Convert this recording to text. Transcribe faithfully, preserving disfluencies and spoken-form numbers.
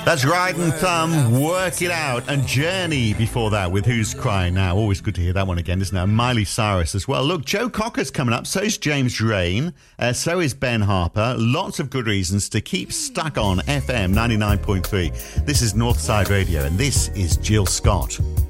That's Riding Thumb, Work It Out, and Journey before that with Who's Crying Now. Always good to hear that one again, isn't it? And Miley Cyrus as well. Look, Joe Cocker's coming up, so is James Drain, uh, so is Ben Harper. Lots of good reasons to keep stuck on F M ninety-nine point three. This is Northside Radio, and this is Jill Scott.